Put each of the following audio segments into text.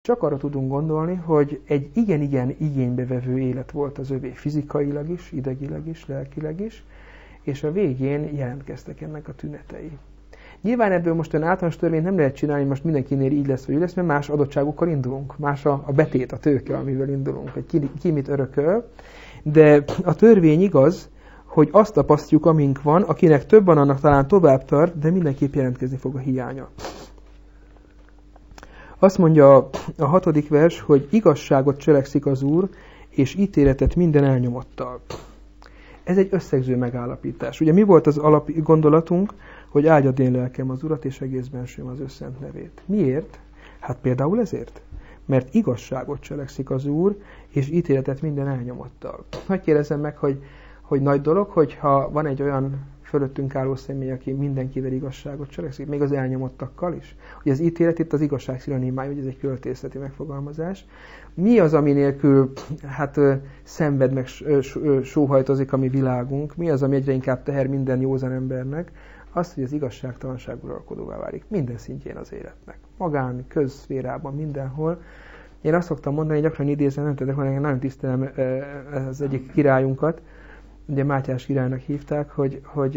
Csak arra tudunk gondolni, hogy egy igen-igen igénybevevő élet volt az övé fizikailag is, idegileg is, lelkileg is, és a végén jelentkeztek ennek a tünetei. Nyilván ebből most olyan általános törvényt nem lehet csinálni, most mindenkinél így lesz, vagy úgy lesz, mert más adottságokkal indulunk. Más a betét, a tőke, amivel indulunk, hogy ki mit örököl. De a törvény igaz, hogy azt tapasztjuk, amink van, akinek több van, annak talán tovább tart, de mindenképp jelentkezni fog a hiánya. Azt mondja a 6. vers, hogy igazságot cselekszik az Úr, és ítéletet minden elnyomottal. Ez egy összegző megállapítás. Ugye mi volt az alapgondolatunk, hogy áldjad én lelkem az Urat, és egész bensőm az ő szent nevét. Miért? Hát például ezért. Mert igazságot cselekszik az Úr, és ítéletet minden elnyomottal. Hogy kérdezem meg, hogy nagy dolog, hogyha van egy olyan fölöttünk álló személy, aki mindenkivel igazságot cselekszik, még az elnyomottakkal is. Ugye az ítélet itt az igazság szinonimája, hogy ez egy költészeti megfogalmazás. Mi az, ami nélkül szenved meg sóhajtozik a mi világunk? Mi az, ami egyre inkább teher minden józan embernek? Az, hogy az igazságtalanság uralkodóvá válik minden szintjén az életnek. Magán, közszférában, mindenhol. Én azt szoktam mondani, gyakran idézem, nem tudok, hogy nagyon tisztelem az egyik királyunkat, ugye Mátyás királynak hívták, hogy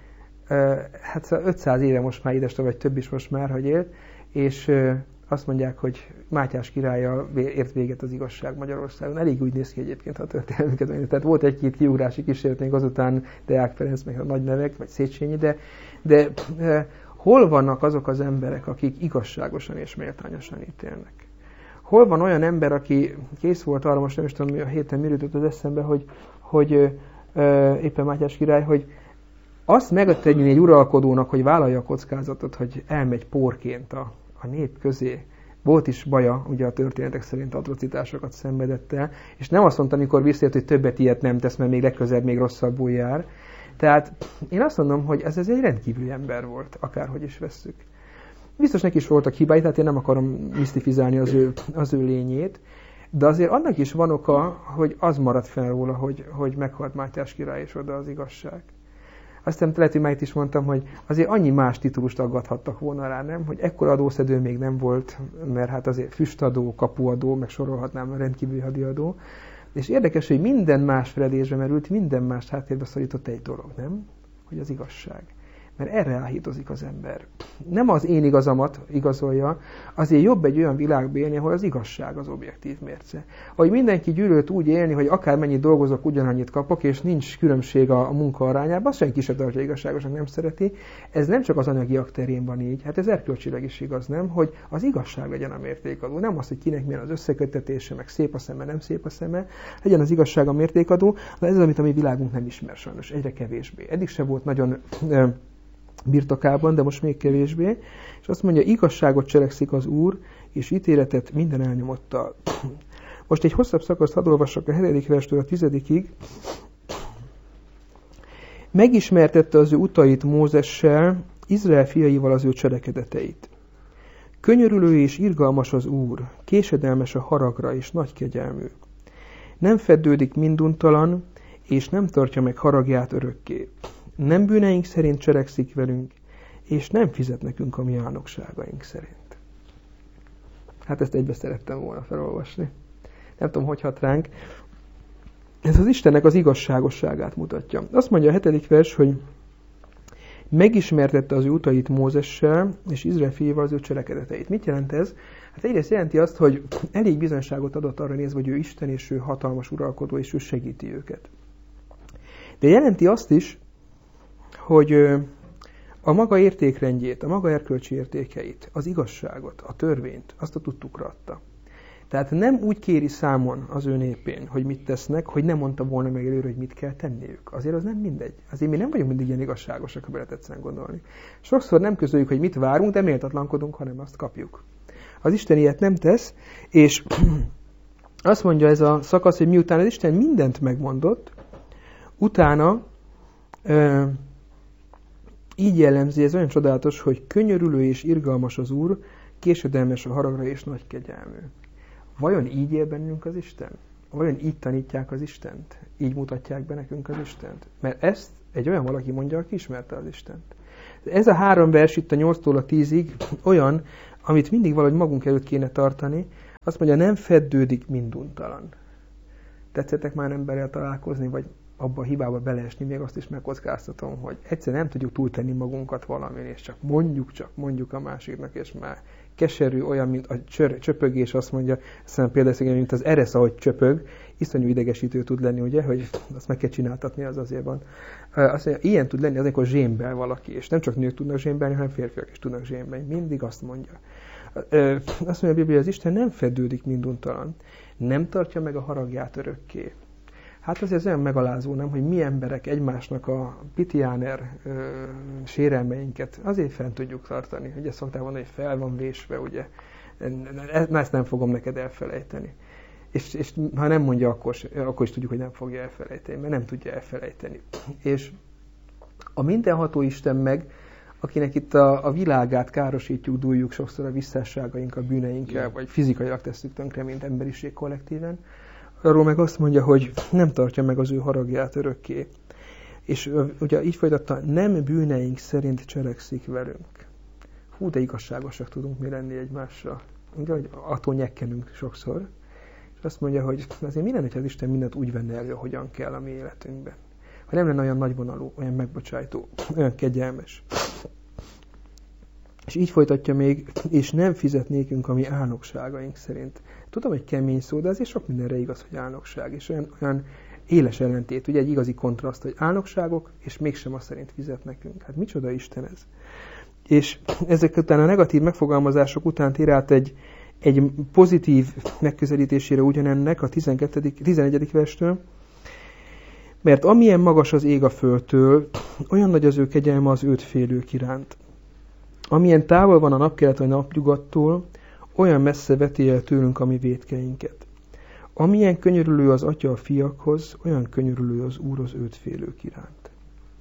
500 éve most már édestor, vagy több is most már, hogy élt, és azt mondják, hogy Mátyás királlyal ért véget az igazság Magyarországon. Elég úgy néz ki egyébként, ha a történelmüket. Tehát volt egy-két kiugrási kísérlet, még azután Deák Ferenc, meg a nagy nevek, vagy Széchenyi, de hol vannak azok az emberek, akik igazságosan és méltányosan ítélnek? Hol van olyan ember, aki kész volt arra, most nem is tudom, a héten miről jutott az eszembe, hogy éppen Mátyás király, hogy azt megtenni egy uralkodónak, hogy vállalja a kockázatot, hogy elmegy porként a nép közé. Volt is baja, ugye a történetek szerint atrocitásokat szenvedett el, és nem azt mondta, amikor visszajött, hogy többet ilyet nem tesz, mert még legközelebb még rosszabbul jár. Tehát én azt mondom, hogy ez egy rendkívüli ember volt, akárhogy is vesszük. Biztos neki is voltak hibái, tehát én nem akarom misztifizálni az ő lényét, de azért annak is van oka, hogy az maradt fel róla, hogy meghalt Mátyás király, és oda az igazság. Aztán lehet, hogy már itt is mondtam, hogy azért annyi más titulust aggathattak volna rá, nem? Hogy ekkora adószedő még nem volt, mert hát azért füstadó, kapuadó, meg sorolhatnám a rendkívüli hadiadó. És érdekes, hogy minden más feledésbe merült, minden más háttérbe szorított egy dolog, nem? Hogy az igazság. Mert erre áhítozik az ember. Nem az én igazamat igazolja, azért jobb egy olyan világba élni, ahol az igazság az objektív mérce. Ahogy mindenki gyűlölt úgy élni, hogy akármennyit dolgozok, ugyanannyit kapok, és nincs különbség a munka arányában, azt senki se tartja igazságosan, nem szereti. Ez nem csak az anyagiak terén van így, hát ez erkölcsileg is igaz, nem? Hogy az igazság legyen a mértékadó. Nem az, hogy kinek milyen az összeköttetése, meg szép a szeme, nem szép a szeme, legyen az igazság a mértékadó, de ez az, amit a mi világunk nem ismer sajnos, egyre kevésbé. Eddig se volt nagyon birtokában, de most még kevésbé, és azt mondja, igazságot cselekszik az Úr, és ítéletet minden elnyomottal. Most egy hosszabb szakaszt hadd olvassak a 7. verstől a 10-ig. Megismertette az ő utait Mózessel, Izrael fiaival az ő cselekedeteit. Könyörülő és irgalmas az Úr, késedelmes a haragra és nagy kegyelmű. Nem feddődik minduntalan, és nem tartja meg haragját örökké. Nem bűneink szerint cselekszik velünk, és nem fizet nekünk a mi álnokságaink szerint. Hát ezt egybe szerettem volna felolvasni. Nem tudom, hogy hat ránk. Ez az Istennek az igazságosságát mutatja. Azt mondja a 7. vers, hogy megismertette az ő utait Mózessel, és Izrael fiaival az ő cselekedeteit. Mit jelent ez? Hát egyrészt jelenti azt, hogy elég bizonyságot adott arra nézve, hogy ő Isten, és ő hatalmas uralkodó, és ő segíti őket. De jelenti azt is, hogy a maga értékrendjét, a maga erkölcsi értékeit, az igazságot, a törvényt, azt a tudtukra adta. Tehát nem úgy kéri számon az ő népén, hogy mit tesznek, hogy nem mondta volna meg előre, hogy mit kell tenniük. Azért az nem mindegy. Azért mi nem vagyunk mindig ilyen igazságosak, ha bele tetszen gondolni. Sokszor nem közöljük, hogy mit várunk, de méltatlankodunk, hanem azt kapjuk. Az Isten ilyet nem tesz, és azt mondja ez a szakasz, hogy miután az Isten mindent megmondott, utána így jellemzi, ez olyan csodálatos, hogy könyörülő és irgalmas az Úr, késedelmes a haragra és nagy kegyelmű. Vajon így él bennünk az Isten? Vajon így tanítják az Istent? Így mutatják be nekünk az Istent? Mert ezt egy olyan valaki mondja, aki ismerte az Istent. Ez a 3 vers itt a 8-tól a 10-ig olyan, amit mindig valahogy magunk előtt kéne tartani, Azt mondja, nem feddődik minduntalan. Tetszettek már emberrel találkozni, vagy abba a hibába beleesni, még azt is megkockáztatom, hogy egyszer nem tudjuk túltenni magunkat valamin, és csak mondjuk a másiknak, és már keserű, olyan, mint a csöpögés, azt mondja, aztán például, mint az eresz, ahogy csöpög, iszonyú idegesítő tud lenni, ugye, hogy azt meg kell csináltatni, az azért van. Azt mondja, ilyen tud lenni az, amikor zsémbel valaki, és nem csak nők tudnak zsémbelni, hanem férfiak is tudnak zsémbelni. Mindig azt mondja. Azt mondja a Biblia, az Isten nem fedődik minduntalan, nem tartja meg a haragját örökké. Hát azért olyan megalázó, nem, hogy mi emberek egymásnak a pitiáner sérelmeinket azért fent tudjuk tartani. Ugye szokták mondani, hogy fel van vésve, ugye. Ezt nem fogom neked elfelejteni. És ha nem mondja, akkor is tudjuk, hogy nem fogja elfelejteni, mert nem tudja elfelejteni. És a mindenható Isten meg, akinek itt a világát károsítjuk, dúljuk sokszor a visszásságainkkal, bűneinkkel, vagy fizikailag tesszük tönkre, mint emberiség kollektíven, arról meg azt mondja, hogy nem tartja meg az ő haragját örökké. És ugye így folytatta, nem bűneink szerint cselekszik velünk. Hú, de igazságosak tudunk mi lenni egymással. Ugye, hogy attól nyekkenünk sokszor. És azt mondja, hogy azért mi lenne, hogy az Isten mindent úgy venne elő, hogyan kell a mi életünkben. Ha nem lenne olyan nagyvonalú, olyan megbocsájtó, olyan kegyelmes. És így folytatja még, és nem fizet nékünk a mi álnokságaink szerint. Tudom, hogy kemény szó, de azért sok mindenre igaz, hogy álnokság. És olyan éles ellentét, ugye egy igazi kontraszt, hogy álnokságok, és mégsem azt szerint fizet nekünk. Hát micsoda Isten ez? És ezek után a negatív megfogalmazások után tér át egy pozitív megközelítésére ugyanennek a 11. verstől, mert amilyen magas az ég a földtől, olyan nagy az ő kegyelme az őt félők iránt. Amilyen távol van a napkelet vagy napnyugattól, olyan messze veti el tőlünk a mi vétkeinket. Amilyen könyörülő az Atya a fiakhoz, olyan könyörülő az Úr az őt félők iránt.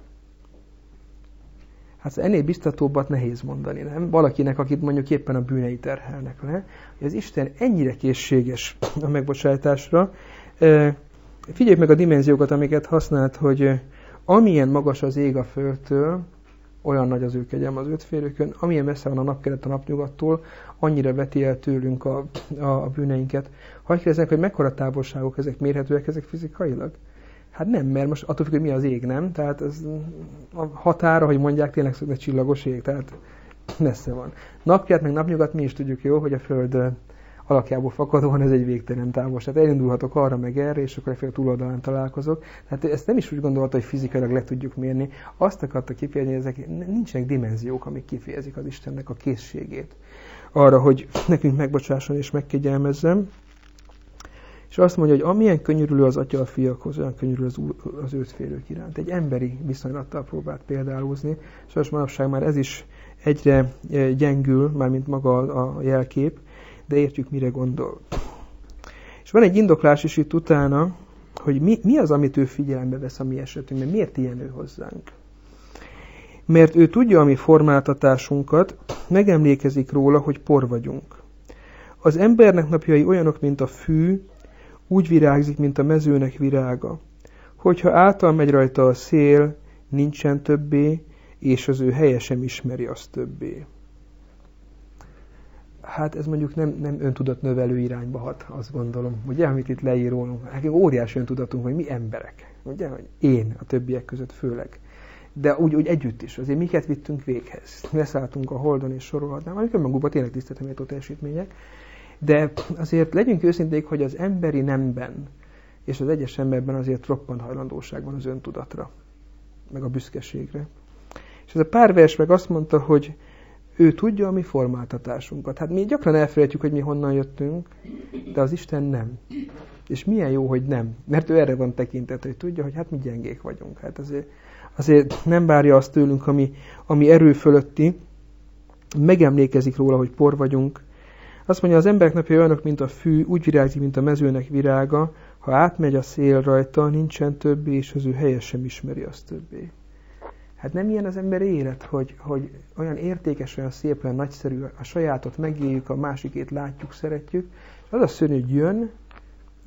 Hát ennél biztatóbbat nehéz mondani, nem? Valakinek, akit mondjuk éppen a bűnei terhelnek le, hogy az Isten ennyire készséges a megbocsájtásra. Figyeljük meg a dimenziókat, amiket használt, hogy amilyen magas az ég a földtől, olyan nagy az ő kegyelme az őt félőkön, amilyen messze van a napkelet a napnyugattól, annyira veti el tőlünk a bűneinket. Hadd kérdeznek, hogy mekkora távolságok ezek mérhetőek, ezek fizikailag? Hát nem, mert most attól függ, hogy mi az ég, nem? Tehát ez a határa, hogy mondják, tényleg szokott egy csillagos ég, tehát messze van. Napkelt meg napnyugat mi is tudjuk jó, hogy a Föld alakjából fakadóan ez egy végtelen távolság. Tehát elindulhatok arra meg erre, és akkor a Föld túloldalán találkozok. Tehát ezt nem is úgy gondolta, hogy fizikailag le tudjuk mérni. Azt akarta kifejezni, hogy ezek nincsenek dimenziók, amik kifejezik az Istennek a készségét arra, hogy nekünk megbocsásson és megkegyelmezzem. És azt mondja, hogy amilyen könyörülő az Atya a fiakhoz, olyan könyörülő az őt félők iránt. Egy emberi viszonylattal próbált példálózni, és manapság már ez is egyre gyengül, mármint maga a jelkép, de értjük, mire gondol. És van egy indoklás is itt utána, hogy mi az, amit ő figyelembe vesz a mi esetünkben, miért ilyen ő hozzánk. Mert ő tudja a mi formáltatásunkat, megemlékezik róla, hogy por vagyunk. Az embernek napjai olyanok, mint a fű, úgy virágzik, mint a mezőnek virága. Hogyha által megy rajta a szél, nincsen többé, és az ő helye sem ismeri azt többé. Hát ez mondjuk nem öntudatnövelő irányba hat, azt gondolom. Ugye, amit itt leírólunk. Óriási öntudatunk, hogy mi emberek. Ugye, hogy én a többiek között főleg. De úgy együtt is. Azért miket vittünk véghez. Leszálltunk a Holdon és sorolhatnám, amik önmagukban tényleg tiszteleteméltó teljesítmények. De azért legyünk őszinték, hogy az emberi nemben és az egyes emberben azért roppant hajlandóság van az öntudatra, meg a büszkeségre. És ez a pár vers meg azt mondta, hogy ő tudja a mi formáltatásunkat. Hát mi gyakran elfelejtjük, hogy mi honnan jöttünk, de az Isten nem. És milyen jó, hogy nem. Mert ő erre van tekintet, hogy tudja, hogy hát mi gyengék vagyunk. Hát azért nem várja azt tőlünk, ami erő fölötti. Megemlékezik róla, hogy por vagyunk. Azt mondja, az emberek napja olyanok, mint a fű, úgy virágzik, mint a mezőnek virága. Ha átmegy a szél rajta, nincsen többé, és az ő helye sem ismeri azt többé. Hát nem ilyen az emberi élet, hogy olyan értékes, olyan szép, olyan nagyszerű, a sajátot megéljük, a másikét látjuk, szeretjük. Az a szörnyű, hogy jön,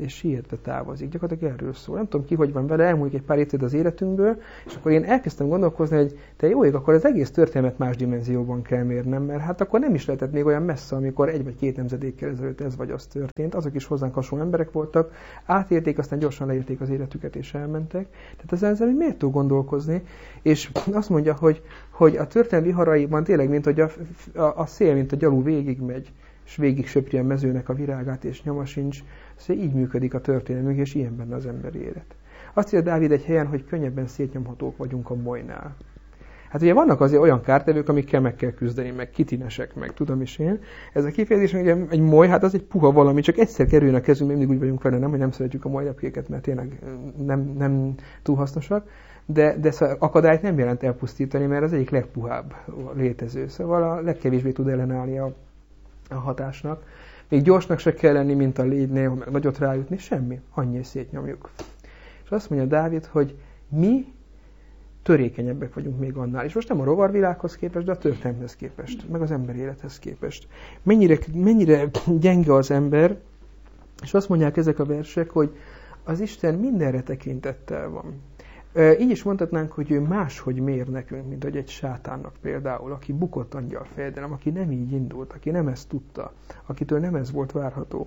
és sietve távozik. Gyakorlatilag erről szól. Nem tudom ki, hogy van vele, elmúlik egy pár évtized az életünkből, és akkor én elkezdtem gondolkozni, hogy te jó ég, akkor az egész történelmet más dimenzióban kell mérnem, mert hát akkor nem is lehetett még olyan messze, amikor 1 vagy 2 nemzedékkel ezelőtt ez vagy az történt. Azok is hozzánk hasonló emberek voltak, átérték, aztán gyorsan leérték az életüket és elmentek. Tehát ezzel miért tud gondolkozni? És azt mondja, hogy a történelmi viharaiban tényleg, mint hogy a szél, mint a gyalú végigmegy, és végig söpri a mezőnek a virágát, és nyoma sincs. Szóval így működik a történelmünk, és ilyen benne az emberi élet. Azt írja Dávid egy helyen, hogy könnyebben szétnyomhatók vagyunk a molynál. Hát ugye vannak azért olyan kártevők, amikkel meg kell küzdeni, meg kitinesek, meg tudom is én. Ez a kifejezés, hogy egy moly, hát az egy puha valami, csak egyszer kerülne a kezünkbe, mindig úgy vagyunk vele, nem, hogy nem szeretjük a molylepkéket, mert tényleg nem túl hasznosak. De szóval akadályt nem jelent elpusztítani, mert az egyik legpuhább létező. Szóval a legkevésbé tud ellenállni a hatásnak. Még gyorsnak se kell lenni, mint a légynél, meg nagyot rájutni, semmi. Annyi szétnyomjuk. És azt mondja Dávid, hogy mi törékenyebbek vagyunk még annál. És most nem a rovarvilághoz képest, de a történelemhez képest, meg az ember élethez képest. Mennyire gyenge az ember, és azt mondják ezek a versek, hogy az Isten mindenre tekintettel van. Így is mondhatnánk, hogy ő máshogy mér nekünk, mint hogy egy sátánnak például, aki bukott angyalfejedelem, aki nem így indult, aki nem ezt tudta, akitől nem ez volt várható.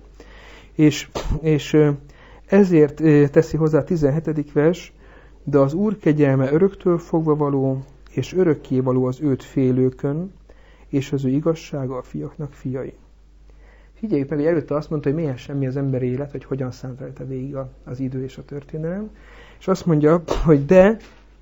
És ezért teszi hozzá a 17. vers, de az Úr kegyelme öröktől fogva való, és örökké való az őt félőkön, és az ő igazsága a fiaknak fiai. Figyeljük meg, hogy előtte azt mondta, hogy milyen semmi az emberi élet, hogy hogyan szánt rajta végig az idő és a történelem. És azt mondja, hogy de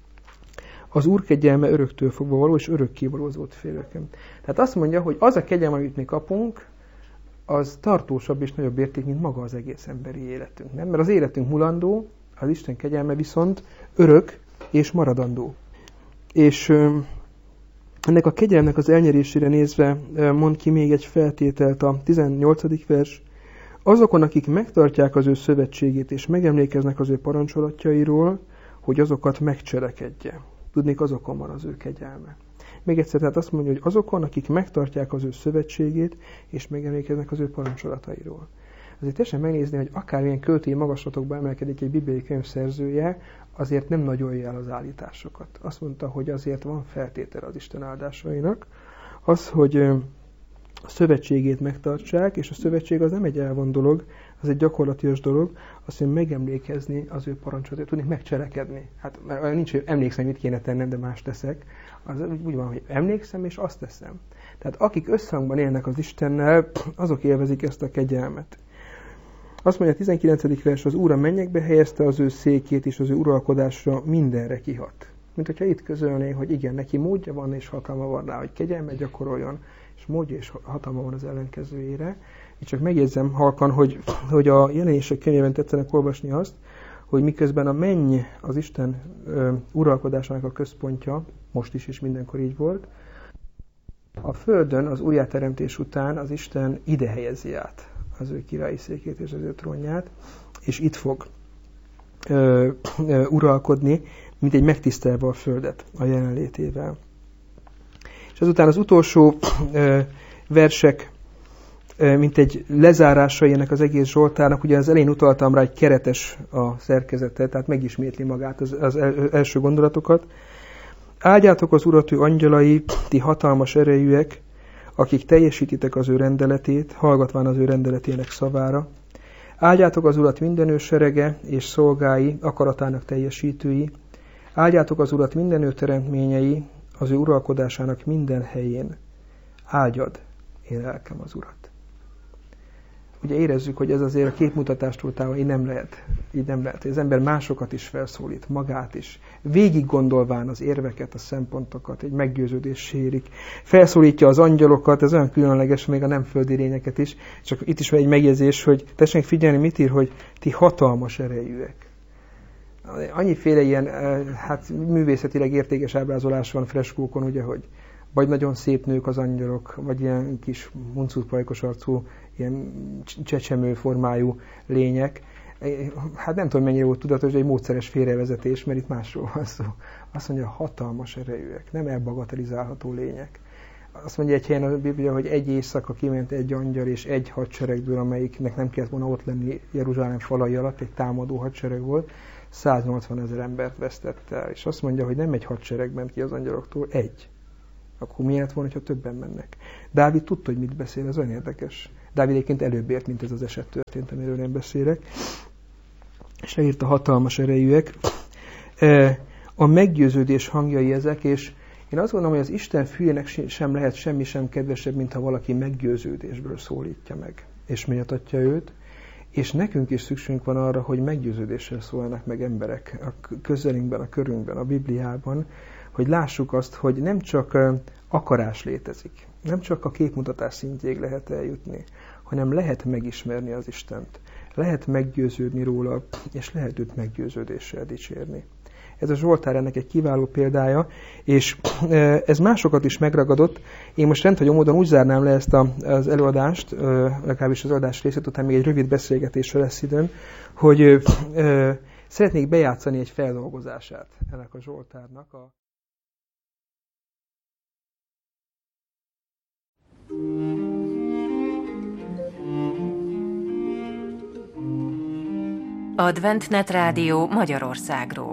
az Úr kegyelme öröktől fogva való, és örökké való az ott félőkön. Tehát azt mondja, hogy az a kegyelme, amit mi kapunk, az tartósabb és nagyobb érték, mint maga az egész emberi életünk. Nem? Mert az életünk mulandó, az Isten kegyelme viszont örök és maradandó. És ennek a kegyelmnek az elnyerésére nézve mond ki még egy feltételt a 18. vers. Azokon, akik megtartják az ő szövetségét, és megemlékeznek az ő parancsolatjairól, hogy azokat megcselekedje. Tudnék, azokon van az ő kegyelme. Még egyszer, tehát azt mondja, hogy azokon, akik megtartják az ő szövetségét, és megemlékeznek az ő parancsolatairól. Azért teljesen megnézni, hogy akármilyen költői magaslatokba emelkedik egy bibliai könyv szerzője, azért nem nagyolja el az állításokat. Azt mondta, hogy azért van feltétele az Isten áldásainak, az, hogy a szövetségét megtartsák, és a szövetség az nem egy elvon dolog, az egy gyakorlatias dolog, azt mondja, megemlékezni az ő parancsolat, tudni megcselekedni. Hát nincs, hogy emlékszem, mit kéne tennem, de más teszek. Az úgy van, hogy emlékszem, és azt teszem. Tehát akik összhangban élnek az Istennel, azok élvezik ezt a kegyelmet. Azt mondja a 19. vers, az Úr a mennyekbe helyezte az ő székét, és az ő uralkodásra mindenre kihat. Mint hogyha itt közölné, hogy igen, neki módja van, és hatalma van rá, hogy kegyelmet gyakoroljon, és módja és hatalma van az ellenkezőjére. Így csak megjegyzem halkan, hogy a Jelenések könyvében tetszenek olvasni azt, hogy miközben a menny az Isten uralkodásának a központja, most is és mindenkor így volt, a földön az újjáteremtés után az Isten ide helyezi át az ő királyi székét és az ő trónját, és itt fog uralkodni, mint egy megtisztelve a földet a jelenlétével. És azután az utolsó versek, mint egy lezárásai ennek az egész Zsoltárnak, ugye az elején utaltam rá, egy keretes a szerkezete, tehát megismétli magát az első gondolatokat. Áldjátok az Urat, ő angyalai, ti hatalmas erejűek, akik teljesítitek az ő rendeletét, hallgatván az ő rendeletének szavára. Áldjátok az Urat minden ő serege és szolgái, akaratának teljesítői. Áldjátok az Urat minden ő teremtményei, az ő uralkodásának minden helyén. Áldjad, én lelkem az Urat. Ugye érezzük, hogy ez azért a képmutatástól távol így nem lehet. Az ember másokat is felszólít, magát is. Végig gondolván az érveket, a szempontokat, egy meggyőződés sérik. Felszólítja az angyalokat, ez olyan különleges, még a nem földi lényeket is. Csak itt is van egy megjegyzés, hogy tessék figyelni, mit ír, hogy ti hatalmas erejűek. Annyiféle ilyen művészetileg értékes ábrázolás van freskókon, ugye, hogy vagy nagyon szép nők az angyalok, vagy ilyen kis muncut pajkos arcú, ilyen csecsemő formájú lények. Hát nem tudom, mennyire volt tudatos, de egy módszeres félrevezetés, mert itt másról van szó. Azt mondja, hatalmas erejűek, nem elbagatelizálható lények. azt mondja egy helyen a Biblia, hogy egy éjszaka kiment egy angyal és egy hadseregből, amelyiknek nem kellett volna ott lenni Jeruzsálem falai alatt, egy támadó hadsereg volt, 180 000 embert vesztett el. És azt mondja, hogy nem egy hadsereg ment ki az angyaloktól, egy. Akkor miért volna, ha többen mennek? Dávid tudta, hogy mit beszél, ez olyan érdekes. Dávid egyébként előbb ért, mint ez az eset történt, amiről én beszélek. És leírta hatalmas erejűek. A meggyőződés hangjai ezek, és én azt gondolom, hogy az Isten fülének sem lehet semmi sem kedvesebb, mint ha valaki meggyőződésből szólítja meg, és méltatja őt. És nekünk is szükségünk van arra, hogy meggyőződéssel szóljanak meg emberek a közelünkben, a körünkben, a Bibliában, hogy lássuk azt, hogy nem csak akarás létezik, nem csak a képmutatás szintjéig lehet eljutni, hanem lehet megismerni az Istent, lehet meggyőződni róla, és lehet őt meggyőződéssel dicsérni. Ez a Zsoltár ennek egy kiváló példája, és ez másokat is megragadott. Én most rendhagyó módon úgy zárnám le ezt az előadást, legalábbis az adás részét, után még egy rövid beszélgetésre lesz időm, hogy szeretnék bejátszani egy feldolgozását ennek a Zsoltárnak. Adventnet Rádió Magyarországról.